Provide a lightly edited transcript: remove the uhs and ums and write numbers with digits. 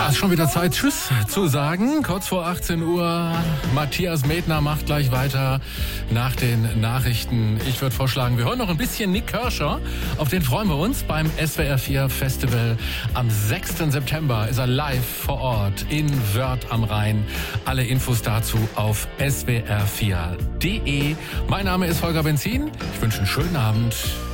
Ja, ist schon wieder Zeit, Tschüss zu sagen. Kurz vor 18 Uhr. Matthias Medner macht gleich weiter nach den Nachrichten. Ich würde vorschlagen, wir hören noch ein bisschen Nik Kershaw. Auf den freuen wir uns beim SWR 4 Festival. Am 6. September ist er live vor Ort in Wörth am Rhein. Alle Infos dazu auf swr4.de. Mein Name ist Holger Benzin. Ich wünsche einen schönen Abend.